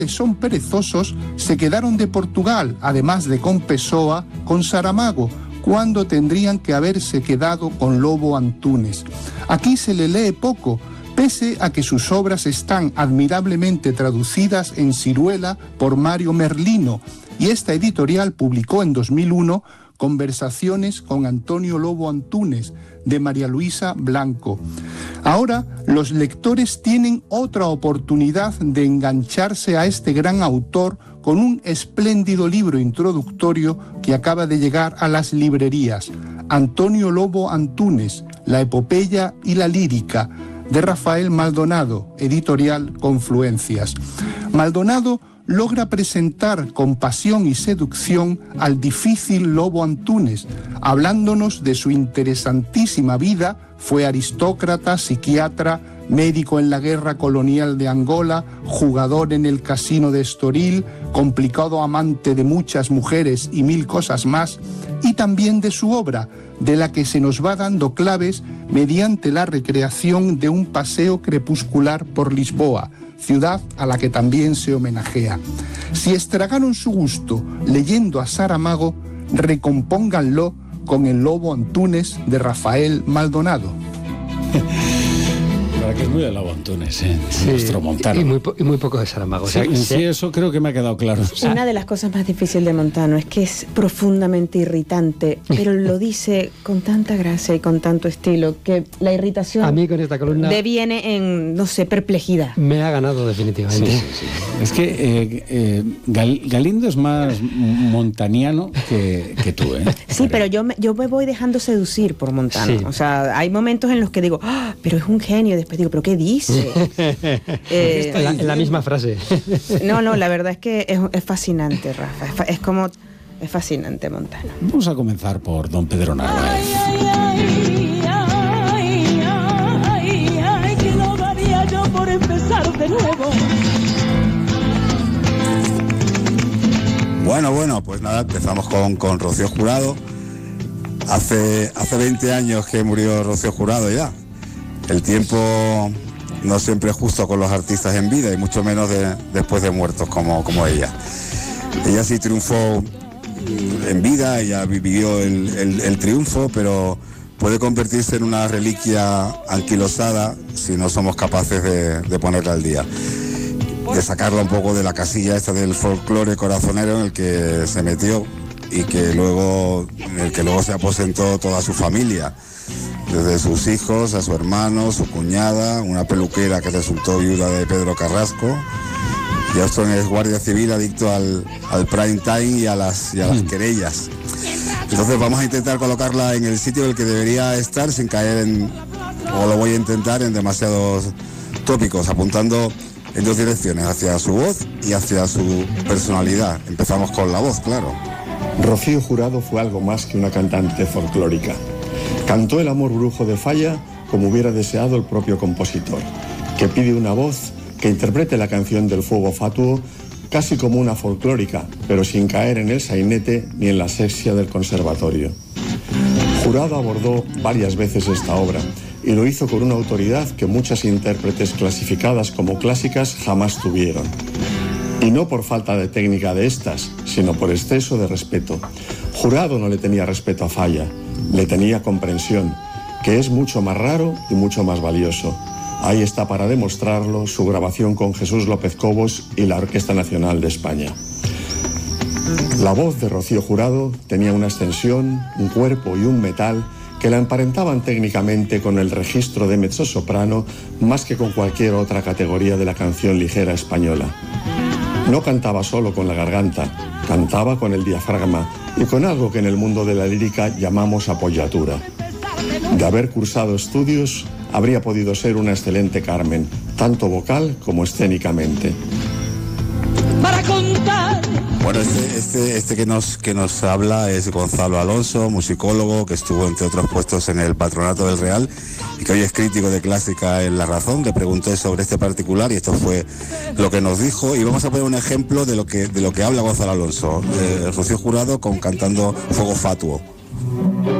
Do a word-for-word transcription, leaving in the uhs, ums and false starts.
son perezosos se quedaron de Portugal, además de con Pessoa, con Saramago, cuando tendrían que haberse quedado con Lobo Antunes. Aquí se le lee poco, pese a que sus obras están admirablemente traducidas en ciruela por Mario Merlino, y esta editorial publicó en dos mil uno Conversaciones con Antonio Lobo Antunes, de María Luisa Blanco. Ahora, los lectores tienen otra oportunidad de engancharse a este gran autor con un espléndido libro introductorio que acaba de llegar a las librerías, Antonio Lobo Antunes, la epopeya y la lírica, de Rafael Maldonado, editorial Confluencias. Maldonado logra presentar con pasión y seducción al difícil Lobo Antunes, hablándonos de su interesantísima vida. Fue aristócrata, psiquiatra, médico en la guerra colonial de Angola, jugador en el casino de Estoril, complicado amante de muchas mujeres y mil cosas más, y también de su obra, de la que se nos va dando claves mediante la recreación de un paseo crepuscular por Lisboa, ciudad a la que también se homenajea. Si estragaron su gusto leyendo a Saramago, recompónganlo con el Lobo Antunes de Rafael Maldonado. Para que es muy de Lobo Antunes, ¿eh? Sí, nuestro Montano. Y muy, po- y muy poco de Saramago. Sí, O sea, sí, sí. eso creo que me ha quedado claro. O sea, Una de las cosas más difíciles de Montano es que es profundamente irritante, pero lo dice con tanta gracia y con tanto estilo que la irritación A mí con esta columna deviene en, no sé, perplejidad. me ha ganado definitivamente. sí, sí, sí. Es que eh, eh, Gal- Galindo es más montaniano que, que tú, ¿eh? Sí, pero yo me, yo me voy dejando seducir por Montano. Sí. O sea, hay momentos en los que digo, "Ah, pero es un genio", y después digo, ¿pero qué dice? Eh, En la, en la misma frase. no, no, la verdad es que es, es fascinante, Rafa. Es, fa- es como, es fascinante Montano. Vamos a comenzar por don Pedro Narváez. Ay, ay, ay, ay, ay, que no daría yo por empezar de nuevo. Bueno, bueno, pues nada, empezamos con, con Rocío Jurado. Hace, hace veinte años que murió Rocío Jurado ya. El tiempo no siempre es justo con los artistas en vida y mucho menos de, después de muertos como, como ella. Ella sí triunfó en vida, ella vivió el, el, el triunfo, pero puede convertirse en una reliquia anquilosada si no somos capaces de, de ponerla al día, de sacarla un poco de la casilla esta del folclore corazonero en el que se metió y que luego, en el que luego se aposentó toda su familia, desde sus hijos a su hermano, su cuñada, una peluquera que resultó viuda de Pedro Carrasco. Johnston es guardia civil adicto al, al prime time y a las, y a las querellas. Entonces vamos a intentar colocarla en el sitio en el que debería estar sin caer en, o lo voy a intentar, en demasiados tópicos, apuntando en dos direcciones, hacia su voz y hacia su personalidad. Empezamos con la voz, claro. Rocío Jurado fue algo más que una cantante folclórica. Cantó el amor brujo de Falla como hubiera deseado el propio compositor, que pide una voz que interprete la canción del fuego fatuo casi como una folclórica, pero sin caer en el sainete ni en la sexia del conservatorio. Jurado abordó varias veces esta obra y lo hizo con una autoridad que muchas intérpretes clasificadas como clásicas jamás tuvieron. Y no por falta de técnica de estas, sino por exceso de respeto. Jurado no le tenía respeto a Falla, le tenía comprensión, que es mucho más raro y mucho más valioso. Ahí está para demostrarlo su grabación con Jesús López Cobos y la Orquesta Nacional de España. La voz de Rocío Jurado tenía una extensión, un cuerpo y un metal que la emparentaban técnicamente con el registro de mezzosoprano más que con cualquier otra categoría de la canción ligera española. No cantaba solo con la garganta, cantaba con el diafragma y con algo que en el mundo de la lírica llamamos apoyatura. De haber cursado estudios, habría podido ser una excelente Carmen, tanto vocal como escénicamente. Para contar. Bueno, este, este, este que nos que nos habla es Gonzalo Alonso, musicólogo que estuvo entre otros puestos en el Patronato del Real y que hoy es crítico de clásica en La Razón. Le pregunté sobre este particular y esto fue lo que nos dijo, y vamos a poner un ejemplo de lo que de lo que habla Gonzalo Alonso, eh, Rocío Jurado con cantando Fuego Fatuo.